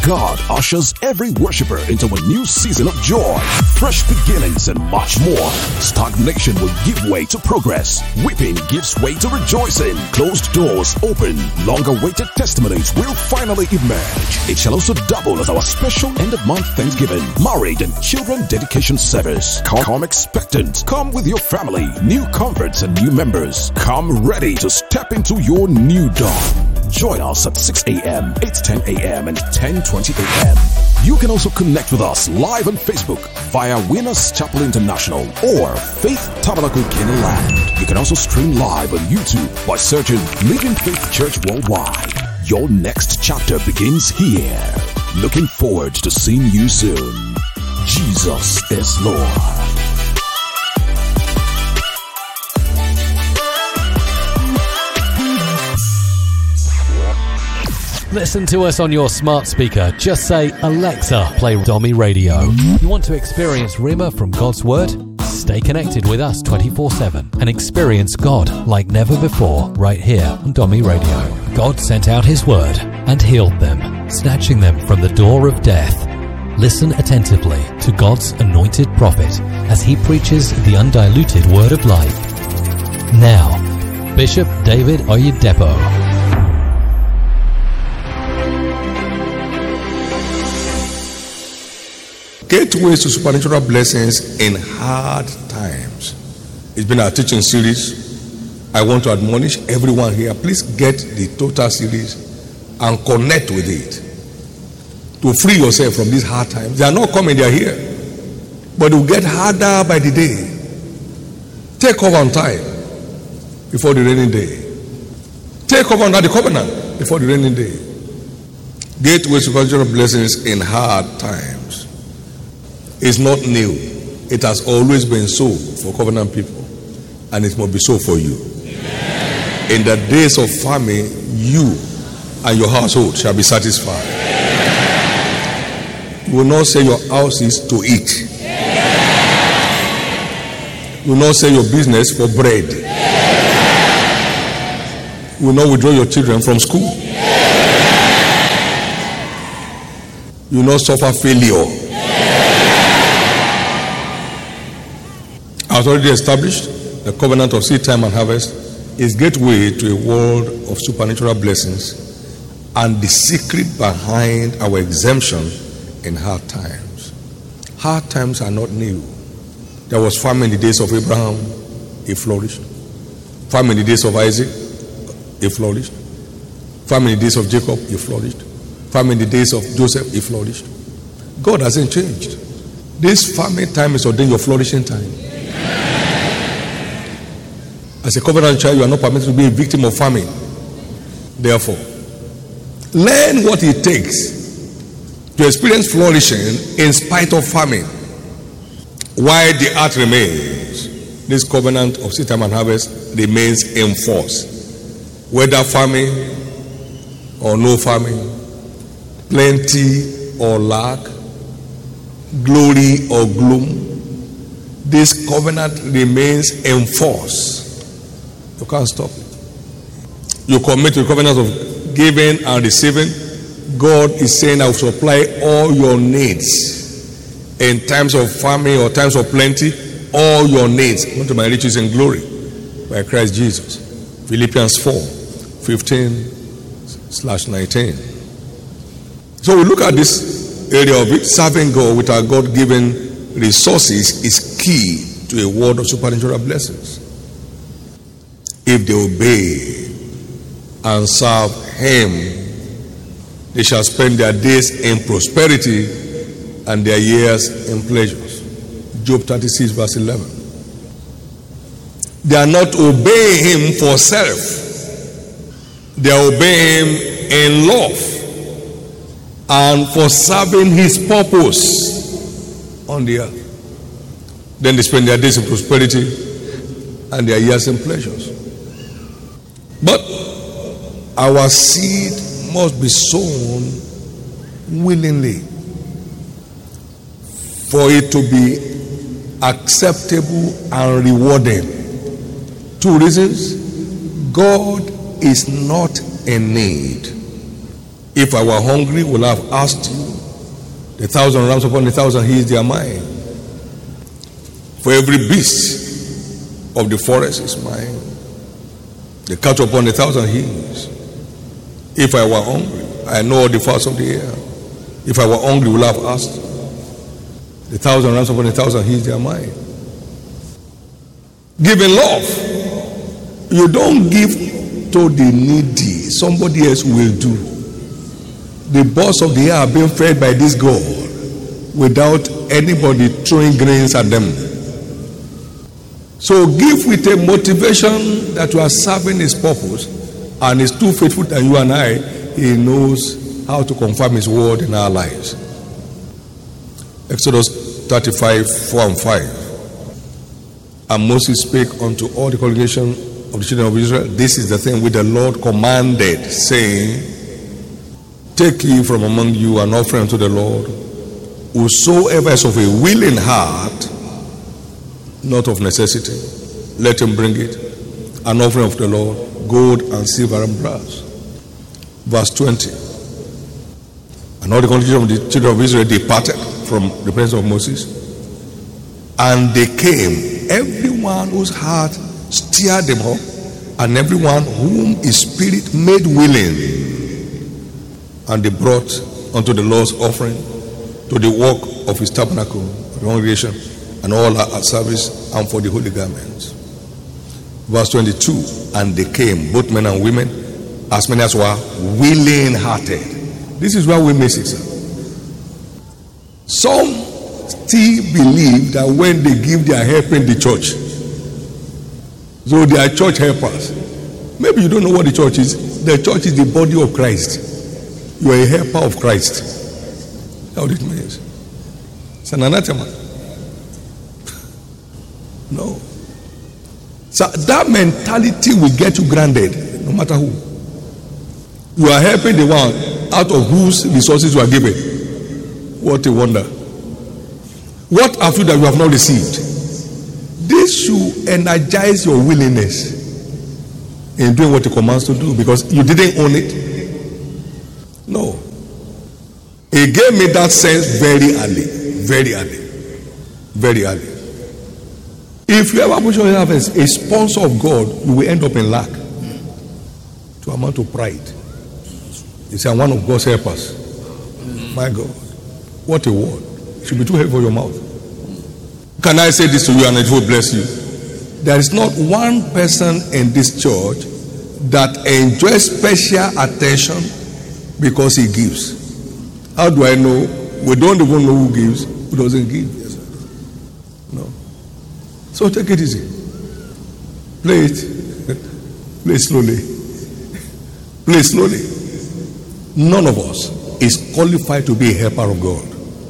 God ushers every worshiper into a new season of joy, fresh beginnings, and much more. Stagnation will give way to progress. Weeping gives way to rejoicing. Closed doors open. Long-awaited testimonies will finally emerge. It shall also double as our special end-of-month Thanksgiving, marriage, and children dedication service. Come expectant. Come with your family, new converts, and new members. Come ready to step into your new dawn. Join us at 6 a.m., 8:10 a.m., and 10:20 a.m. You can also connect with us live on Facebook via Winners Chapel International or Faith Tabernacle Canaan Land. You can also stream live on YouTube by searching Living Faith Church Worldwide. Your next chapter begins here. Looking forward to seeing you soon. Jesus is Lord. Listen to us on your smart speaker. Just say, Alexa, play Domi Radio. You want to experience Rhema from God's Word? Stay connected with us 24/7 and experience God like never before right here on Domi Radio. God sent out His Word and healed them, snatching them from the door of death. Listen attentively to God's anointed prophet as he preaches the undiluted Word of life. Now, Bishop David Oyedepo. Gateways to supernatural blessings in hard times. It's been our teaching series. I want to admonish everyone here, please get the total series and connect with it to free yourself from these hard times. They are not coming, they are here, but it will get harder by the day. Take off on time before the raining day. Take off under the covenant before the raining day. Gateways to supernatural blessings in hard times. It's not new. It has always been so for covenant people, and it must be so for you. Amen. In the days of famine, you and your household shall be satisfied. Amen. You will not sell your houses to eat. Amen. You will not sell your business for bread. Amen. You will not withdraw your children from school. Amen. You will not suffer failure. As already established, the covenant of seed time and harvest is gateway to a world of supernatural blessings and the secret behind our exemption in hard times. Hard times are not new. There was famine in the days of Abraham, it flourished. Famine in the days of Isaac, it flourished. Famine in the days of Jacob, it flourished. Famine in the days of Joseph, it flourished. God hasn't changed. This famine time is ordained your flourishing time. As a covenant child, you are not permitted to be a victim of famine. Therefore, learn what it takes to experience flourishing in spite of famine. While the earth remains, this covenant of seed time and harvest remains in force. Whether famine or no famine, plenty or lack, glory or gloom, this covenant remains in force. You can't stop it. You commit to the covenant of giving and receiving. God is saying, I will supply all your needs. In times of famine or times of plenty, all your needs, unto my riches in glory by Christ Jesus. Philippians 4:15/19. So we look at this area of it. Serving God with our God-given resources is key to a world of supernatural blessings. If they obey and serve Him, they shall spend their days in prosperity and their years in pleasures. Job 36:11. They are not obeying Him for self. They are obeying Him in love and for serving His purpose on the earth. Then they spend their days in prosperity and their years in pleasures. But our seed must be sown willingly for it to be acceptable and rewarding. Two reasons. God is not in need. If I were hungry, would I have asked you? The 1,000 rams upon the 1,000 hills, they are mine. For every beast of the forest is mine. The cattle upon the 1,000 hills. If I were hungry, I know all the fowls of the air. If I were hungry, would I have asked? The 1,000 rams upon the 1,000 hills, they are mine. Giving love. You don't give to the needy. Somebody else will do. The birds of the air are being fed by this God without anybody throwing grains at them. So give with a motivation that you are serving his purpose, and is too faithful than you and I. He knows how to confirm his word in our lives. Exodus 35:4-5. And Moses spake unto all the congregation of the children of Israel, this is the thing which the Lord commanded, saying, take ye from among you an offering unto the Lord. Whosoever is of a willing heart, not of necessity, let him bring it. An offering of the Lord, gold and silver and brass. Verse 20. And all the congregation of the children of Israel departed from the presence of Moses, and they came, everyone whose heart stirred them up, and everyone whom his spirit made willing. And they brought unto the Lord's offering to the work of his tabernacle, the congregation, and all our service, and for the holy garments. Verse 22. And they came, both men and women, as many as were willing hearted. This is where we miss it, sir. Some still believe that when they give, they are helping the church. So they are church helpers. Maybe you don't know what the church is. The church is the body of Christ. You are a helper of Christ. That's what it means. It's an anathema. No. So that mentality will get you grounded, no matter who. You are helping the one out of whose resources you are given. What a wonder. What have you that you have not received? This should energize your willingness in doing what he commands to do, because you didn't own it. No. He gave me that sense very early. Very early. Very early. If you ever put yourself as a sponsor of God, you will end up in lack. To amount to pride. You say, I'm one of God's helpers. My God. What a word. It should be too heavy for your mouth. Can I say this to you and it will bless you? There is not one person in this church that enjoys special attention because he gives. How do I know? We don't even know who gives, who doesn't give. Yes, no. So take it easy. Play it. Play slowly. Play slowly. None of us is qualified to be a helper of God.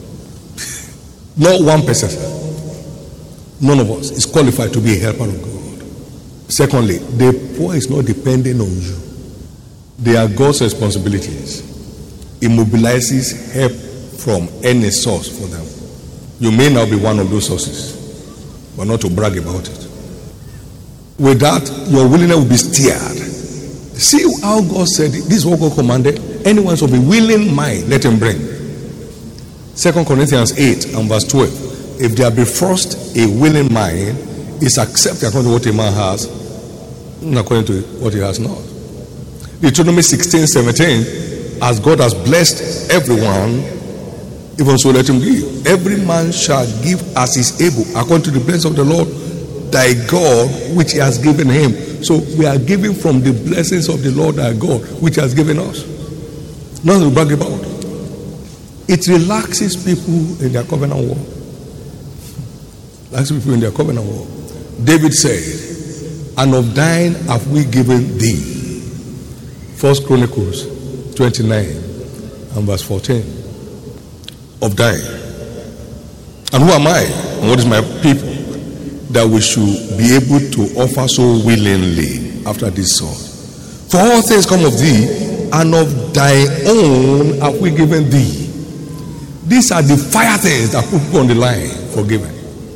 Not one person. None of us is qualified to be a helper of God. Secondly, the poor is not dependent on you. They are God's responsibilities. He mobilizes help from any source for them. You may now be one of those sources, but not to brag about it. With that, your willingness will be stirred. See how God said it. This is what God commanded. Anyone of a willing mind, let him bring. 2 Corinthians 8 and verse 12. If there be first a willing mind, is accepted according to what a man has, not according to what he has not. Deuteronomy 16:17, as God has blessed everyone, even so let him give. Every man shall give as is able, according to the blessing of the Lord thy God, which he has given him. So we are giving from the blessings of the Lord thy God, which he has given us. Nothing to brag about. It relaxes people in their covenant walk. Relaxes people in their covenant walk. David said, and of thine have we given thee. 1 Chronicles 29 and verse 14. Of thine. And who am I? And what is my people? That we should be able to offer so willingly after this sort. For all things come of thee, and of thy own have we given thee. These are the fire things that put people on the line for giving.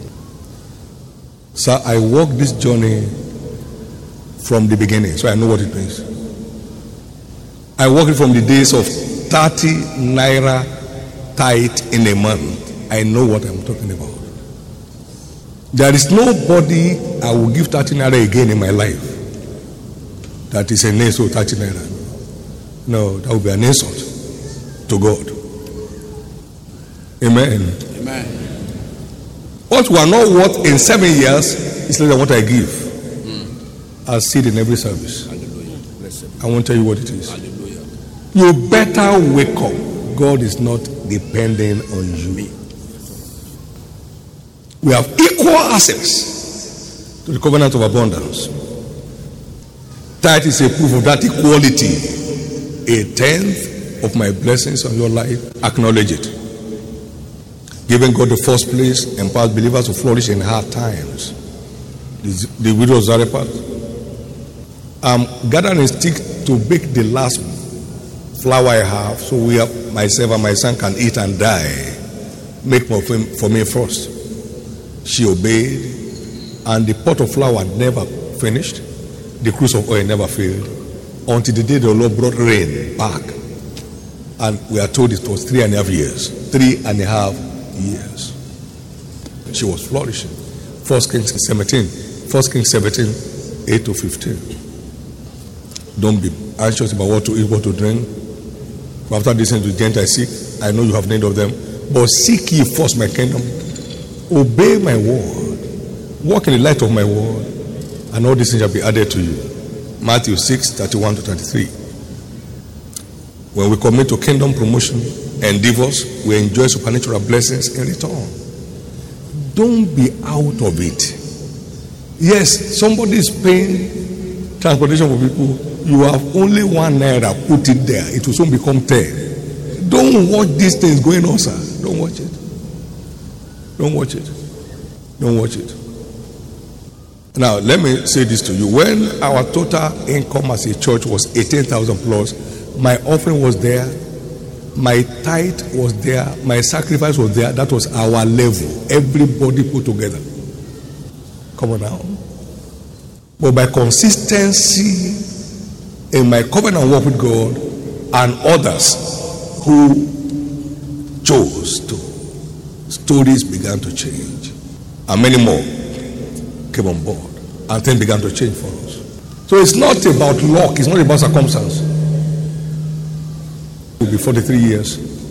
Sir, I walked this journey from the beginning, so I know what it means. I walked it from the days of 30 naira tithe in a month, I know what I'm talking about. There is nobody I will give 30 naira again in my life that is an insult. 30 naira. No, that would be an insult to God. Amen. Amen. What we are not worth in 7 years is less than what I give. I'll see it in every service. Hallelujah. I won't tell you what it is. Hallelujah. You better wake up. God is not depending on you. We have equal access to the covenant of abundance. That is a proof of that equality. A tenth of my blessings on your life, acknowledge it. Giving God the first place empowers believers to flourish in hard times. The widow of Zarephath, gathering stick to bake the last flour I have, so we have myself and my son can eat and die. Make more for me first. She obeyed, and the pot of flour never finished. The cruse of oil never failed until the day the Lord brought rain back. And we are told it was 3.5 years. 3.5 years. She was flourishing. 1 Kings 17, 8-15. Don't be anxious about what to eat, what to drink. For after listening to Gentiles seek, I know you have need of them. But seek ye first my kingdom. Obey my word. Walk in the light of my word. And all these things shall be added to you. Matthew 6:31-33. When we commit to kingdom promotion endeavors, we enjoy supernatural blessings in return. Don't be out of it. Yes, somebody is paying transportation for people. You have only 1 naira, put it there. It will soon become 10. Don't watch these things going on, sir. Don't watch it. Don't watch it. Don't watch it. Now, let me say this to you. When our total income as a church was 18,000 plus, my offering was there, my tithe was there, my sacrifice was there. That was our level. Everybody put together. Come on now. But by consistency in my covenant work with God and others who chose to, stories began to change. And many more came on board. And things began to change for us. So it's not about luck. It's not about circumstance. It will be 43 years.